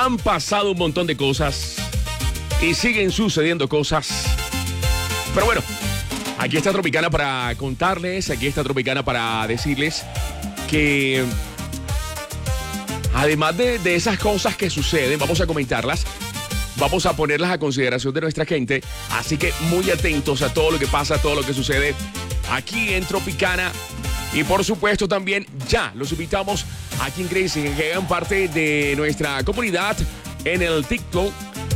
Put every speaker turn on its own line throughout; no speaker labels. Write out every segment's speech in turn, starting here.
Han pasado un montón de cosas y siguen sucediendo cosas. Pero bueno, aquí está Tropicana para contarles, aquí está Tropicana para decirles que además de esas cosas que suceden, vamos a comentarlas, vamos a ponerlas a consideración de nuestra gente. Así que muy atentos a todo lo que pasa, a todo lo que sucede aquí en Tropicana. Y por supuesto también ya los invitamos aquí en Crazy, que hagan parte de nuestra comunidad en el TikTok,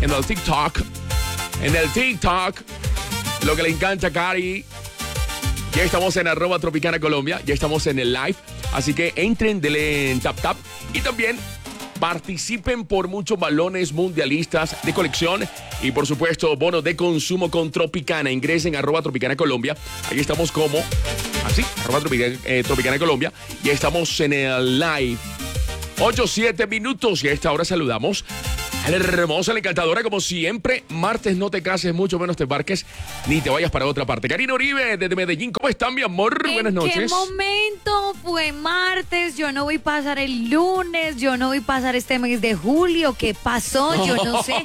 lo que le encanta a Cari. Ya estamos en @Tropicana Colombia, ya estamos en el live, así que entren, denle en tap y también participen por muchos balones mundialistas de colección y por supuesto bonos de consumo con Tropicana. Ingresen a @Tropicana Colombia, ahí estamos como así, @Tropicana Colombia, y estamos en el live. 8-7 minutos y a esta hora saludamos a la hermosa, la encantadora, como siempre. Martes, no te cases, mucho menos te embarques, ni te vayas para otra parte. Karina Uribe, desde Medellín, ¿cómo están, mi amor? Buenas noches.
¿En qué momento fue martes? Yo no voy a pasar el lunes, yo no voy a pasar este mes de julio. ¿Qué pasó? Yo no sé.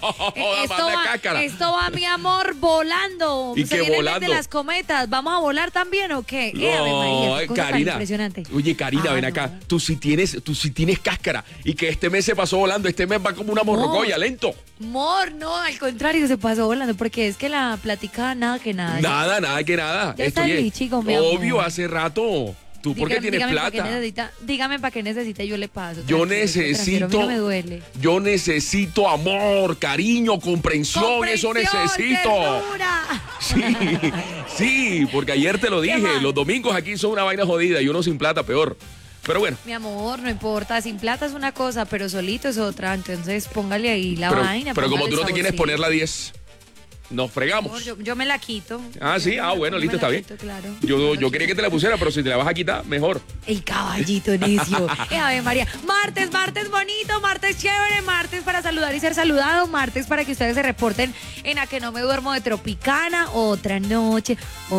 Esto va, mi amor, volando.
¿Y qué volando?
De las cometas. ¿Vamos a volar también o qué?
No,
María,
Karina.
Impresionante.
Oye, Karina, ven acá. Tú sí tienes cáscara. Y que este mes se pasó volando. Este mes va como una morrocoya, lento.
Amor, no, al contrario, se pasó volando. Porque es que la plática, nada que nada.
Nada que nada.
Ya está ahí, chico, mi
obvio,
amor.
hace rato. ¿Tú por qué tienes plata?
Dígame para qué necesita, yo le paso.
Yo necesito.
A mí no me duele.
Yo necesito amor, cariño, comprensión, eso necesito.
Ternura.
Sí, porque ayer te lo dije, los domingos aquí son una vaina jodida y uno sin plata peor. Pero bueno.
Mi amor, no importa, sin plata es una cosa, pero solito es otra, entonces póngale ahí la vaina.
Pero como tú no te quieres poner la 10, nos fregamos.
Amor, yo me la quito.
Ah, sí, bueno, listo, está bien.
Claro.
Yo quería que te la pusiera, pero si te la vas a quitar, mejor.
El caballito necio. Ave María. Martes bonito, martes chévere, martes para saludar y ser saludado, martes para que ustedes se reporten en A Que No Me Duermo de Tropicana. Otra noche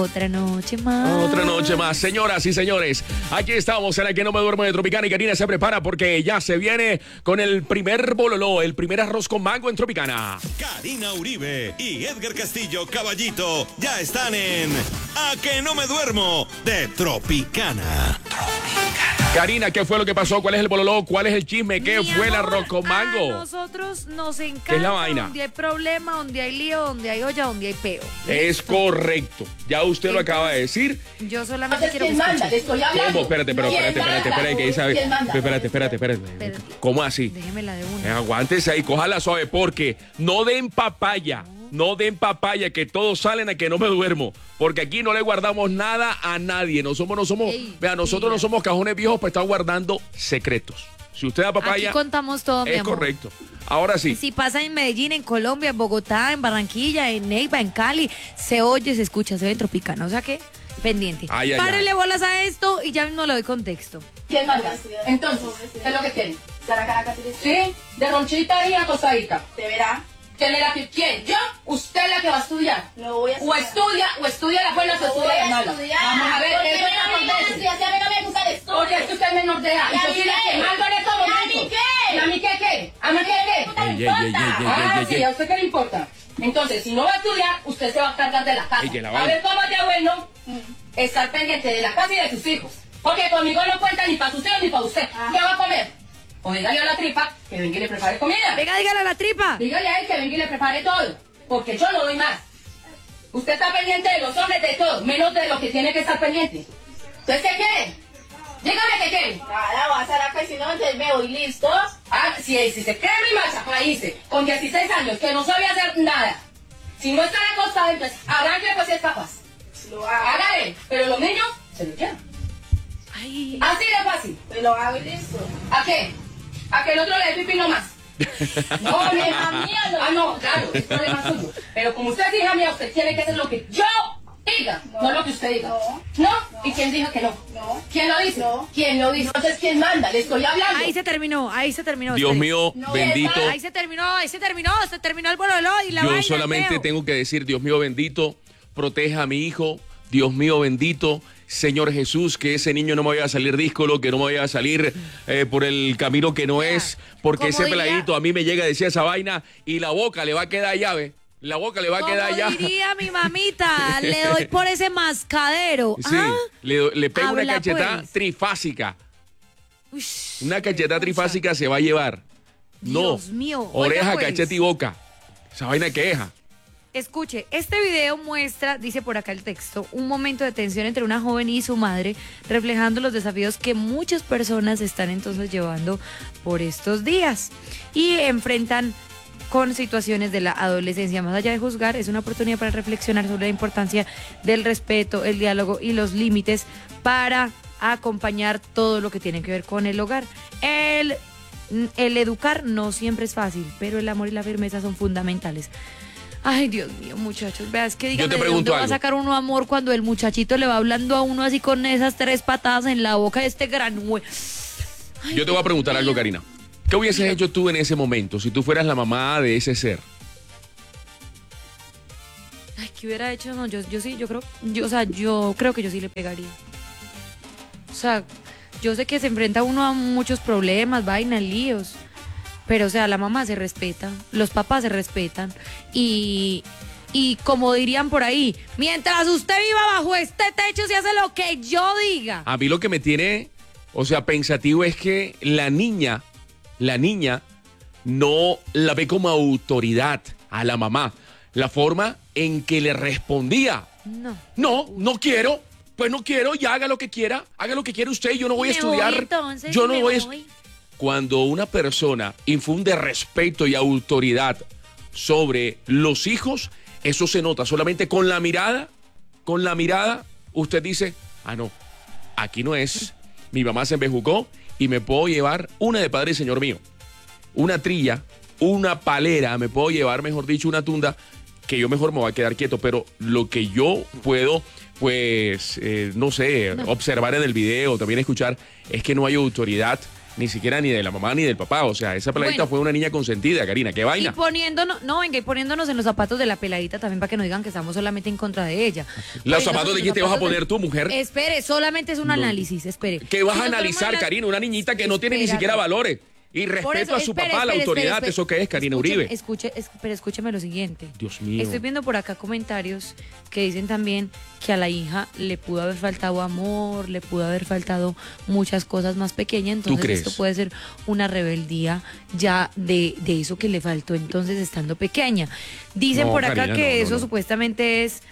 más.
Otra noche más, señoras y señores. Aquí estamos en A Que No Me Duermo de Tropicana y Karina se prepara porque ya se viene con el primer bololó, el primer arroz con mango en Tropicana.
Karina Uribe y Edgar Castillo, Caballito, ya están en A Que No Me Duermo de Tropicana.
Karina, ¿qué fue lo que pasó? ¿Cuál es el bololó? ¿Cuál es el chisme? ¿Qué fue el arroz con mango?
A nosotros nos encanta.
¿Qué es la vaina?
Donde hay problema, donde hay lío, donde hay olla, donde hay peo.
Es correcto. Ya usted lo acaba de decir.
Yo solamente quiero que
manda, le estoy hablando.
¿Cómo? Espérate, que espérate. ¿Cómo así?
Déjemela de una.
Aguántese ahí, cójala suave, porque no den papaya. No den papaya, que todos salen a Que No Me Duermo. Porque aquí no le guardamos nada a nadie. Nosotros no somos cajones viejos para estar guardando secretos. Si usted da papaya,
aquí contamos todo, mi
es
amor.
correcto. Ahora sí.
Si pasa en Medellín, en Colombia, en Bogotá, en Barranquilla, en Neiva, en Cali, se oye, se escucha, se ve en Tropicana. O sea que, pendiente. Párele bolas a esto y ya mismo le doy contexto.
¿Quién manda? Entonces, ¿qué es lo que quieren? ¿Sí? De ronchita y acostadita.
¿De verá?
¿Quién? ¿Yo? ¿Usted es la que va a estudiar?
No voy a
estudiar. O estudia la buena o estudia la mala. Vamos a ver,
¿qué
eso es
a mí no me gusta el estudio?
porque es que usted es menor de edad.
¿Y a mí qué?
¿Y a mí qué? ¿A mí qué? Sí, ¿a usted qué le importa? Entonces, si no va a estudiar, usted se va a cargar de la casa. A ver cómo te bueno estar pendiente de la casa y de sus hijos. Porque conmigo no cuenta ni para sus hijos ni para usted. ¿Qué va a comer? O dígale a la tripa que venga y le prepare comida.
Venga, dígale a la tripa.
Dígale a él que venga y le prepare todo. Porque yo no doy más. Usted está pendiente de los hombres, de todo, menos de lo que tiene que estar pendiente. Entonces, ¿qué quiere? Dígame qué quiere.
Nada, voy a hacer acá, si no, entonces me voy, ¿listos?
Si se cree mi marcha, para irse, con 16 años, que no sabía hacer nada. Si no está acostado, entonces, arranque pues si es capaz.
Lo hago.
Hágale, pero los niños se lo llevan.
Ay.
Así de fácil.
Pues lo hago y listo.
¿A qué? ¿A que el otro le dé pipí nomás? No, mi hija mía. No, claro, es problema suyo. Pero como usted es hija mía, usted tiene que hacer lo que yo diga, no lo que usted diga. ¿No? ¿Y quién dijo que no?
No.
¿Quién lo dice?
No.
¿Quién lo dice? Entonces, ¿quién manda? Le estoy hablando.
Ahí se terminó.
Dios mío, bendito.
Ahí se terminó el bololó y la vaina.
Yo solamente tengo que decir, Dios mío bendito, proteja a mi hijo. Dios mío bendito, Señor Jesús, que ese niño no me vaya a salir díscolo, que no me vaya a salir por el camino que no es, porque ese peladito a mí me llega a decir esa vaina y la boca le va a quedar llave. La boca le va a quedar ya.
Como diría mi mamita, le doy por ese mascadero.
Sí, le pego una
Habla,
cachetada
pues.
trifásica.
Ush,
Una cachetada trifásica se va a llevar.
Dios
No,
mío.
oreja,
Oiga, pues.
cachete y boca. Esa vaina queja.
Escuche, este video muestra, dice por acá el texto, un momento de tensión entre una joven y su madre, reflejando los desafíos que muchas personas están entonces llevando por estos días y enfrentan con situaciones de la adolescencia. Más allá de juzgar, es una oportunidad para reflexionar sobre la importancia del respeto, el diálogo y los límites para acompañar todo lo que tiene que ver con el hogar. El educar no siempre es fácil, pero el amor y la firmeza son fundamentales. Ay, Dios mío, muchachos, veas que dígame,
Yo te
¿de dónde
pregunto
va a
algo.
sacar uno amor cuando el muchachito le va hablando a uno así con esas 3 patadas en la boca de este gran
Yo te voy a preguntar algo, Karina. ¿Qué hubieses hecho tú en ese momento si tú fueras la mamá de ese ser?
Ay, ¿qué hubiera hecho? No, yo sí, yo creo que yo sí le pegaría. O sea, yo sé que se enfrenta uno a muchos problemas, vainas, líos. Pero, o sea, la mamá se respeta, los papás se respetan. Y como dirían por ahí, mientras usted viva bajo este techo, se hace lo que yo diga.
A mí lo que me tiene, o sea, pensativo es que la niña no la ve como autoridad a la mamá. La forma en que le respondía. No quiero. Pues no quiero, ya haga lo que quiera usted, yo no voy a estudiar. Yo no voy. Cuando una persona infunde respeto y autoridad sobre los hijos, eso se nota solamente con la mirada, usted dice, no, aquí no es, mi mamá se embejucó y me puedo llevar una de Padre y Señor mío, una trilla, una palera, me puedo llevar, mejor dicho, una tunda, que yo mejor me voy a quedar quieto, pero lo que yo puedo, pues, observar en el video, también escuchar, es que no hay autoridad, ni siquiera ni de la mamá ni del papá. O sea, esa peladita fue una niña consentida, Karina. ¿Qué vaina?
Y poniéndonos en los zapatos de la peladita también para que no digan que estamos solamente en contra de ella.
¿Los zapatos de quién te vas a poner tú, mujer?
Espere, solamente es un análisis, espere.
¿Qué vas a analizar, Karina? Una niñita que no tiene ni siquiera valores. Y respeto a su papá, la autoridad. ¿Eso qué es, Karina Uribe?
Pero escúcheme lo siguiente.
Dios mío.
Estoy viendo por acá comentarios que dicen también que a la hija le pudo haber faltado amor, le pudo haber faltado muchas cosas más pequeñas. Entonces
¿Tú crees?
esto puede ser una rebeldía ya de eso que le faltó entonces estando pequeña. Dicen por acá
Karina,
que
no,
eso supuestamente es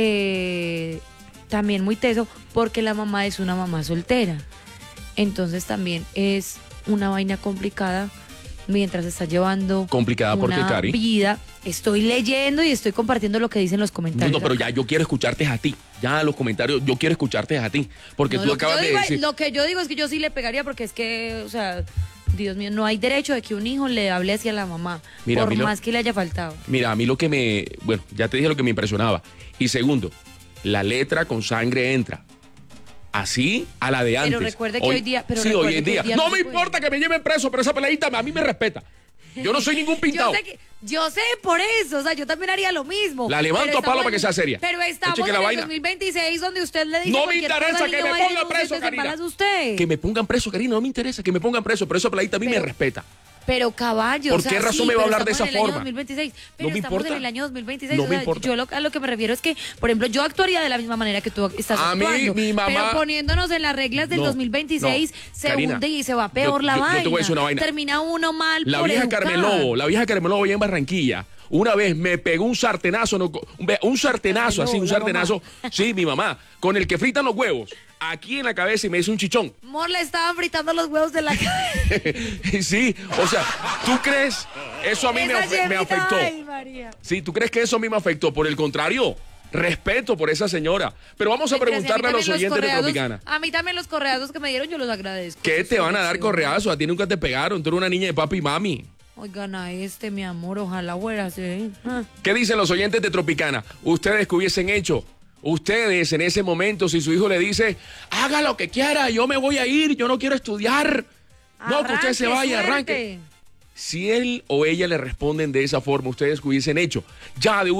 también muy teso porque la mamá es una mamá soltera. Entonces también es una vaina complicada mientras está llevando
¿Complicada por qué,
una
Cari?
vida. Estoy leyendo y estoy compartiendo lo que dicen los comentarios.
No, pero ya yo quiero escucharte a ti. Ya los comentarios, yo quiero escucharte a ti. Porque
No,
tú
lo que
acabas
yo
de
digo-
decir.
Lo que yo digo es que yo sí le pegaría porque es que, o sea, Dios mío, no hay derecho de que un hijo le hable hacia la mamá,
Mira,
por
a mí
más que le haya faltado.
Mira, a mí lo que bueno, ya te dije lo que me impresionaba. Y segundo, la letra con sangre entra. Así a la de antes.
Pero recuerde que hoy día- pero
sí,
recuerde
hoy en
que hoy
día.
día
No
no
me
se puede.
importa que me lleven preso, pero esa peladita a mí me respeta. Yo no soy ningún pintado.
Yo sé por eso, o sea, yo también haría lo mismo.
La levanto
Pero
a palo
estamos
para que sea seria.
Pero estamos
Échate
en
la
el
vaina.
2026 donde usted le dice
No me
cualquier
interesa
cosa al
que
niño,
me
vaya y
ponga
denuncie,
preso,
se
Karina.
embaraza usted.
Que me pongan preso, Karina, no me interesa que me pongan preso, pero esa peladita a mí me
Pero-
respeta.
Pero caballo,
¿Por
o sea,
qué razón
sí,
me va a
pero
hablar de
estamos
esa
en el
forma?
año 2026, pero
No me
estamos
importa.
en el año 2026.
No
o
me
sea,
importa.
yo a lo que me refiero es que, por ejemplo, yo actuaría de la misma manera que tú estás
A mí,
actuando.
mi mamá-
Pero poniéndonos en las reglas del
No,
2026,
no,
se
Karina,
hunde y se va peor
yo-
la
yo- yo
vaina.
te voy a decir una vaina.
Termina uno mal
La
por
vieja
educar.
Carmen Lobo allá en Barranquilla, una vez me pegó un sartenazo, un sartenazo, así, un
la
sartenazo, sí, mi mamá, con el que fritan los huevos, aquí en la cabeza y me hizo un chichón.
Mor le estaban fritando los huevos de la cabeza.
Sí, o sea, ¿tú crees? Eso a mí me afectó.
Ay, María.
Sí, ¿tú crees que eso a mí me afectó? Por el contrario, respeto por esa señora. Pero vamos a
Mientras,
preguntarle a los
también
oyentes de
correazos-
Tropicana.
A mí también los correazos que me dieron, yo los agradezco.
¿Qué
Sus
te van a dar
correcciones.
correazos? A ti nunca te pegaron, tú eres una niña de papi y mami.
Oigan a mi amor, ojalá fuera así. Ah.
¿Qué dicen los oyentes de Tropicana? ¿Ustedes qué hubiesen hecho? Ustedes en ese momento, si su hijo le dice, haga lo que quiera, yo me voy a ir, yo no quiero estudiar. No, que usted se vaya, arranque. Si él o ella le responden de esa forma, ¿ustedes qué hubiesen hecho? Ya de una,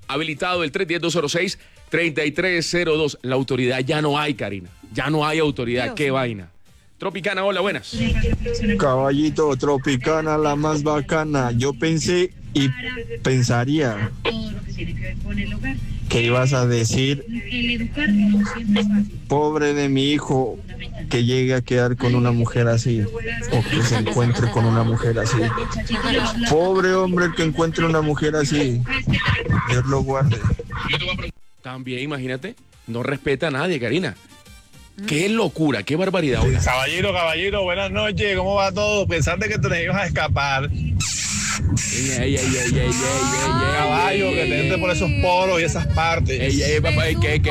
habilitado el 310-206-3302. La autoridad ya no hay, Karina. Ya no hay autoridad.
Dios
Qué
mío.
vaina. Tropicana, hola, buenas.
Caballito, Tropicana, la más bacana. Yo pensé y pensaría que ibas a decir, pobre de mi hijo que llegue a quedar con una mujer así, o que se encuentre con una mujer así. Pobre hombre que encuentre una mujer así. Dios lo guarde.
También, imagínate, no respeta a nadie, Karina. Qué locura, qué barbaridad. Oiga.
Caballero, buenas noches, ¿cómo va todo? Pensaste que te les ibas a escapar. Caballo, que te entre por esos poros y esas partes.
Papá,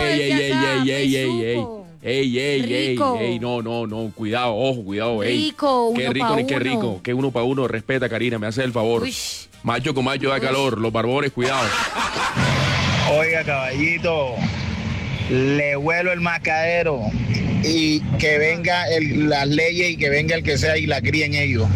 Rico.
no, cuidado, ojo, cuidado,
Rico,
qué
uno
rico,
pa'
ni qué
uno.
rico, que uno para uno, respeta, Karina, me hace el favor.
Uy.
Macho con macho da calor, los barbones, cuidado.
Oiga, caballito, le huelo el macadero y que venga las leyes y que venga el que sea y la críen ellos.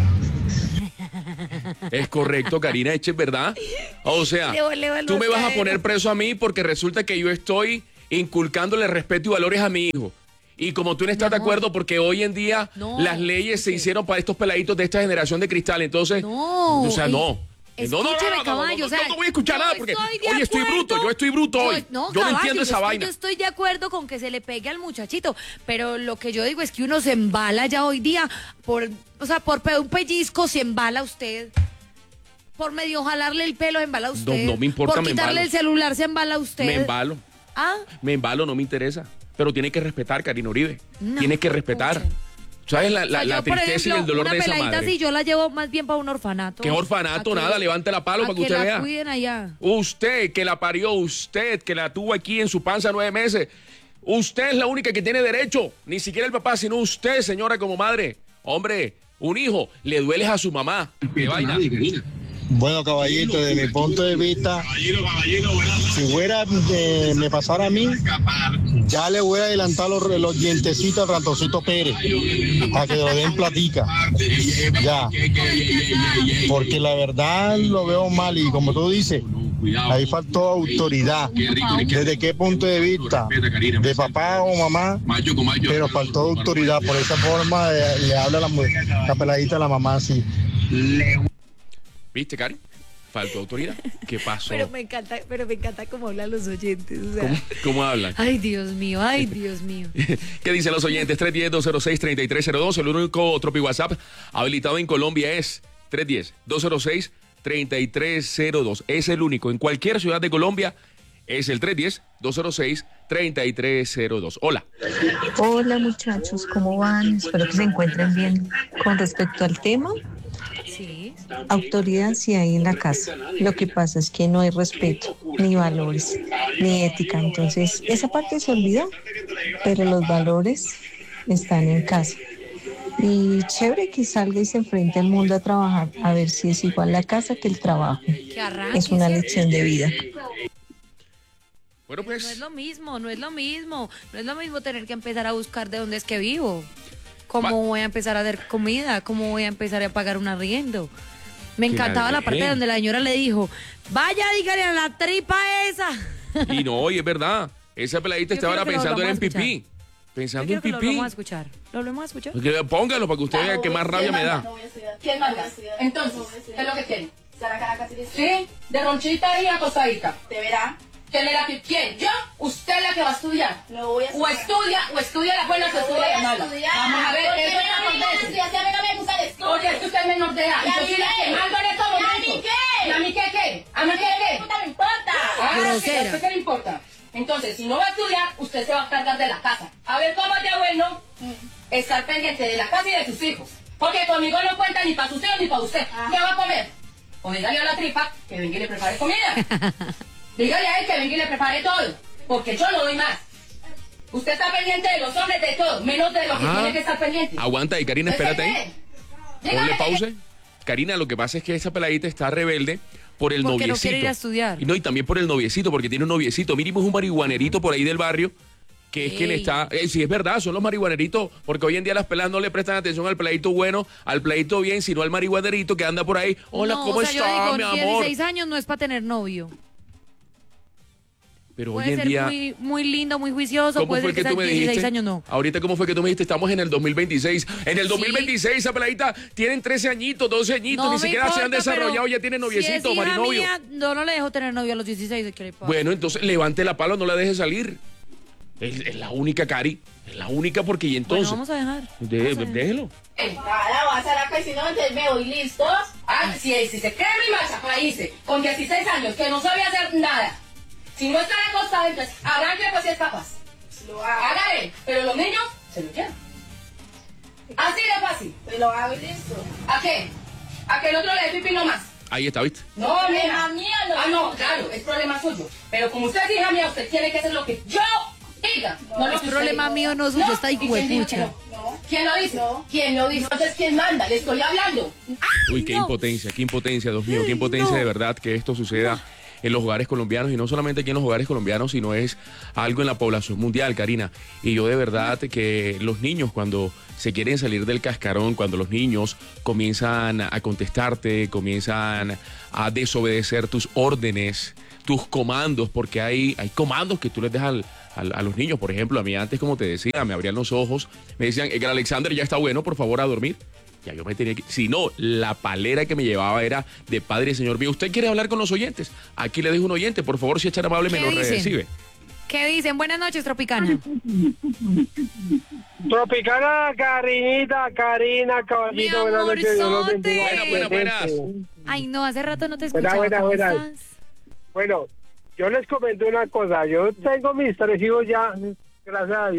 Es correcto, Karina, es verdad. O sea,
Le huelo el
tú me vas a
macadero.
poner preso a mí porque resulta que yo estoy inculcándole respeto y valores a mi hijo. Y como tú no estás de acuerdo, porque hoy en día
No,
las leyes se hicieron para estos peladitos de esta generación de cristal, entonces,
No,
o sea, no.
Escúcheme, caballo, o sea,
no voy a escuchar
yo
nada porque
estoy de
hoy estoy
acuerdo.
bruto, yo estoy bruto hoy.
No,
yo no
caballo,
entiendo esa
es que
vaina.
Yo estoy de acuerdo con que se le pegue al muchachito, pero lo que yo digo es que uno se embala ya hoy día por un pellizco se embala usted. Por medio jalarle el pelo se embala usted.
No me importa,
por
me
quitarle
embalo.
el celular se embala usted.
Me embalo,
¿Ah?
no me interesa. Pero tiene que respetar, Karina Uribe.
No,
Tiene que respetar.
escuchen.
¿Sabes la
O sea, yo, por
tristeza
ejemplo,
y el dolor
una
de esa
peladita
madre?
así yo la llevo más bien para un orfanato.
¿Qué orfanato?
A que-
Nada, levante la palo
a
para que usted
la
vea.
cuiden allá.
Usted que la parió, usted que la tuvo aquí en su panza 9 meses. Usted es la única que tiene derecho. Ni siquiera el papá, sino usted, señora, como madre. Hombre, un hijo, le dueles a su mamá. ¿Qué vaina?
Bueno, caballito, desde mi punto de vista, si me pasara a mí, ya le voy a adelantar los dientecitos al ratoncito Pérez, para que lo den platica. Ya. Porque la verdad lo veo mal y como tú dices, ahí faltó autoridad. ¿Desde qué punto de vista? ¿De papá o mamá? Pero faltó autoridad. Por esa forma le habla la peladita a la mamá así.
¿Viste, Cari? Faltó autoridad. ¿Qué pasó?
Pero me encanta cómo hablan los oyentes. O sea.
¿Cómo hablan?
Ay, Dios mío, ay, Dios mío.
¿Qué dicen los oyentes? 310-206-3302. El único Tropi WhatsApp habilitado en Colombia es 310-206-3302. Es el único. En cualquier ciudad de Colombia es el 310-206-3302. Hola.
Hola muchachos, ¿cómo van? Espero que se encuentren bien. Con respecto al tema,
Sí.
autoridad sí hay en la casa. Lo que pasa es que no hay respeto, ni valores, ni ética. Entonces, esa parte se olvidó, pero los valores están en casa. Y chévere que salga y se enfrente al mundo a trabajar, a ver si es igual la casa que el trabajo.
Que arranque,
Es una
¿cierto?
lección de vida.
Bueno,
No es
pues,
lo mismo, no es lo mismo. No es lo mismo tener que empezar a buscar de dónde es que vivo. ¿Cómo voy a empezar a hacer comida? ¿Cómo voy a empezar a pagar un arriendo? Me
Que
encantaba
nadie
la parte
ve.
donde la señora le dijo, vaya, dígale a la tripa esa.
y no, oye, es verdad. Esa peladita
Yo
está ahora
quiero que lo
pensando en
volvamos a
pipí.
Yo
Pensando
quiero
en
que lo
pipí.
volvamos a escuchar. ¿Lo volvemos a escuchar?
Póngalo para que usted vea que más rabia me da.
No voy a estudiar.
¿Quién manda? Entonces, ¿qué es lo que quieren? ¿Sí? De ronchita y acostadita.
Te verá.
¿Quién es la que quién? ¿Yo? ¿Usted es la que va a estudiar?
No voy a
O
estudiar.
estudia las buenas o
No voy
estudia las
a
malas.
estudiar.
Vamos a ver,
Porque
eso es
a mí no me gusta
acontece.
estudiar, si a mí no me gusta el estudio.
Oye, es que usted es menor de edad.
¿Y a
Yo
mí
soy la que
qué?
mando en estos
¿Y a mí
momentos.
qué?
¿Y a mí qué qué? ¿A mí qué qué?
Puta, me importa.
Ah,
Grosera.
sí, ¿a usted qué le importa? Entonces, si no va a estudiar, usted se va a cargar de la casa. A ver cómo es de bueno estar pendiente de la casa y de sus hijos. Porque conmigo no cuenta ni para sus hijos ni para usted. ¿Qué va a comer? O dígale a la tripa que venga y le prepare comida. Dígale a él que venga y le prepare todo. Porque yo no doy más. Usted está pendiente de los hombres de todo, menos de lo que
Ajá.
tiene que estar pendiente.
Aguanta y Karina, espérate ahí.
Dígame
Ponle
que-
pause. Karina, lo que pasa es que esa peladita está rebelde por el
Porque no
noviecito.
quiere ir a estudiar.
Y no, y también por el noviecito, porque tiene un noviecito. Mínimo es un marihuanerito por ahí del barrio, que es que le
Ey.
está... sí, es verdad, son los marihuaneritos, porque hoy en día las peladas no le prestan atención al peladito bueno, al peladito bien, sino al marihuanerito que anda por ahí. Hola,
No,
¿cómo
o sea, yo
está,
digo,
mi amor?
16 años no es para tener novio.
Pero
Puede
hoy en
ser
día...
muy, muy lindo, muy juicioso.
¿Cómo
Puede
fue
ser
que
que
tú me
16
dijiste?
años no.
Ahorita, ¿cómo fue que tú me dijiste? Estamos en el 2026. En el 2026, esa peladita tienen 13 añitos, 12 añitos,
No
ni
me
siquiera se han
importa,
desarrollado,
pero
ya tienen
si
noviecito,
es hija
marinovio.
mía, no le dejo tener novio a los 16. ¿Qué le pasa?
Bueno, entonces levante la pala, no la deje salir. Es la única, Cari. Es la única porque y entonces...
Bueno, vamos a dejar.
Déjelo.
Ahora vas a la piscina, entonces me voy listos.
Ah, si se cree mi marcha, países, con 16 años, que no sabía hacer nada. Si no están acostados, entonces arranque pues si es capaz. Hágale, pero los niños se lo llevan. Así de fácil.
Pues lo hago y listo.
¿A qué? ¿A que el otro le dé pipí nomás?
Ahí está, ¿viste?
No,
Hija
mija.
mía, no.
Ah, no, claro, es problema suyo. Pero como usted es hija mía, usted tiene que hacer lo que yo diga. No lo
Es
que usted
problema
diga.
mío, no suyo, está
¿y quién dijo que
hijuepucha.
no? ¿Quién lo dice? ¿Quién lo dice? Entonces, ¿quién manda? Le estoy hablando.
Uy, qué impotencia, Dios mío, qué impotencia de verdad que esto suceda en los hogares colombianos y no solamente aquí en los hogares colombianos, sino es algo en la población mundial, Karina. Y yo de verdad que los niños cuando se quieren salir del cascarón, cuando los niños comienzan a contestarte, comienzan a desobedecer tus órdenes, tus comandos, porque hay comandos que tú les das a los niños. Por ejemplo, a mí antes, como te decía, me abrían los ojos, me decían, Alexander, ya está bueno, por favor, a dormir. Ya yo me tenía que... Si no, la palera que me llevaba era de Padre y Señor mío. ¿Usted quiere hablar con los oyentes? Aquí le dejo un oyente, por favor, si es tan amable, me lo recibe.
¿Qué dicen? Buenas noches, Tropicana.
Tropicana, Karinita, Karina, caballito,
Mi
buenas noches. Dios los bendiga.
Buenas.
Ay, no, hace rato no te
Buenas,
escuchaba. ¿Cómo
buenas.
estás?
Bueno, yo les comento una cosa. Yo tengo mis 3 hijos ya, gracias a Dios.